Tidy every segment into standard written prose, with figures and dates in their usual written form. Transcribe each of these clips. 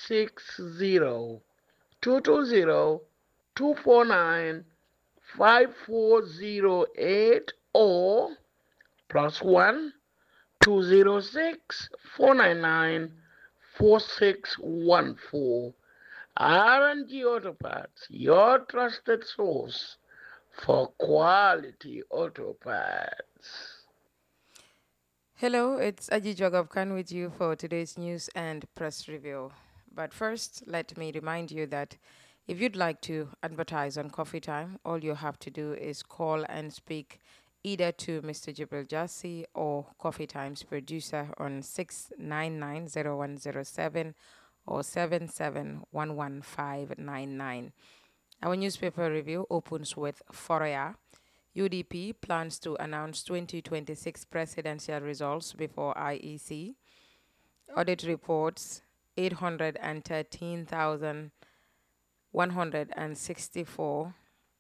560 220 249 5408 or +1 206 499 4614. R&G Auto Parts, your trusted source for quality auto parts. Hello, it's Aji Jogavkan with you for today's news and press review. But first, let me remind you that if you'd like to advertise on Coffee Time, all you have to do is call and speak either to Mr. Jibril Jassi or Coffee Time's producer on 699 or 7711 Our newspaper review opens with Foria. UDP plans to announce 2026 presidential results before IEC. Audit reports 813,164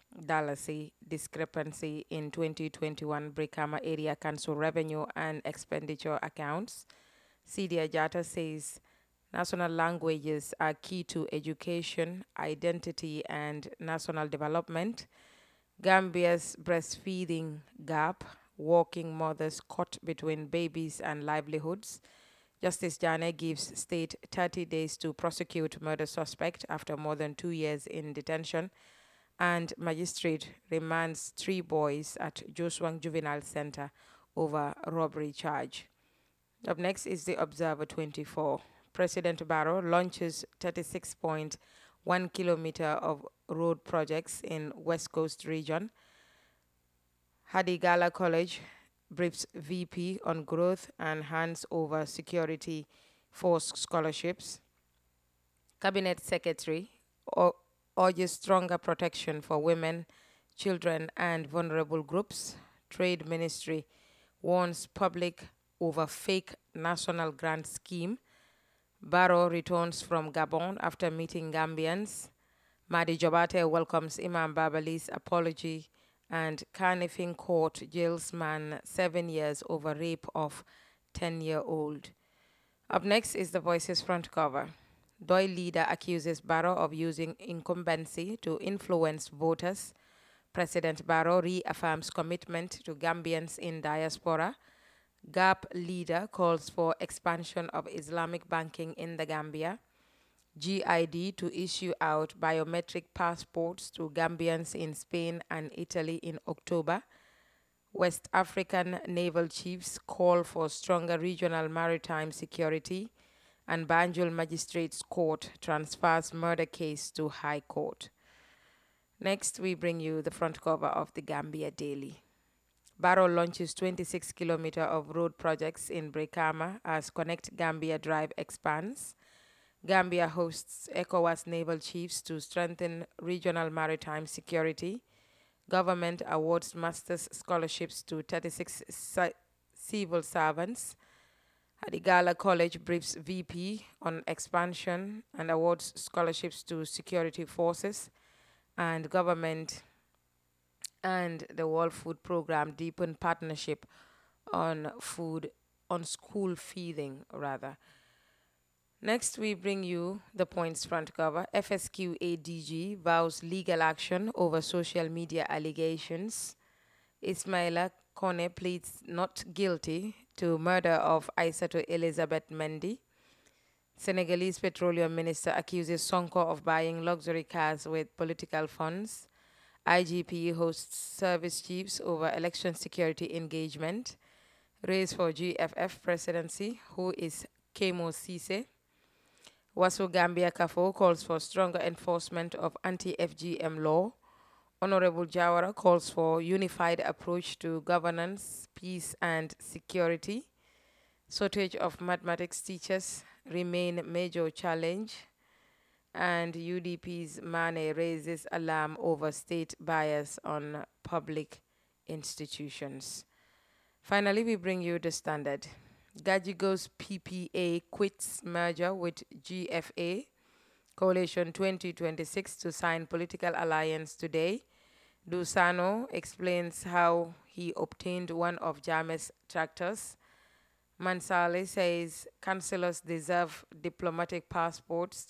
discrepancy in 2021 Brikama Area Council revenue and expenditure accounts. Sidia Jata says national languages are key to education, identity, and national development. Gambia's breastfeeding gap, working mothers caught between babies and livelihoods. Justice Jane gives state 30 days to prosecute murder suspect after more than 2 years in detention. And magistrate remands 3 boys at Joswang Juvenile Center over robbery charge. Up next is the Observer 24. President Barrow launches 36.1 kilometer of road projects in West Coast region. Hadigala College briefs VP on growth and hands over security force scholarships. Cabinet Secretary urges stronger protection for women, children, and vulnerable groups. Trade Ministry warns public over fake national grant scheme. Barrow returns from Gabon after meeting Gambians. Madi Jobate welcomes Imam Babali's apology, and Carnifing Court jails man 7 years over rape of 10-year-old. Up next is the Voices front cover. Doi leader accuses Barrow of using incumbency to influence voters. President Barrow reaffirms commitment to Gambians in diaspora. GAP leader calls for expansion of Islamic banking in the Gambia. GID to issue out biometric passports to Gambians in Spain and Italy in October. West African naval chiefs call for stronger regional maritime security. And Banjul Magistrates Court transfers murder case to High Court. Next, we bring you the front cover of the Gambia Daily. Barrow launches 26 kilometer of road projects in Brikama as Connect Gambia Drive expands. Gambia hosts ECOWAS naval chiefs to strengthen regional maritime security. Government awards master's scholarships to 36 civil servants. Hadigala College briefs VP on expansion and awards scholarships to security forces. And government and the World Food Program deepen partnership on school feeding rather. Next, we bring you the points front cover. FSQ ADG vows legal action over social media allegations. Ismaila Kone pleads not guilty to murder of Aissatou Elizabeth Mendy. Senegalese petroleum minister accuses Sonko of buying luxury cars with political funds. IGP hosts service chiefs over election security engagement. Race for GFF presidency. Who is Kemo Sise? Wasu Gambia Kafo calls for stronger enforcement of anti-FGM law. Honorable Jawara calls for unified approach to governance, peace and security. Shortage of mathematics teachers remain major challenge. And UDP's Mane raises alarm over state bias on public institutions. Finally, we bring you the standard. Gajigo's PPA quits merger with GFA. Coalition 2026 to sign political alliance today. Dusano explains how he obtained one of Jame's tractors. Mansali says councillors deserve diplomatic passports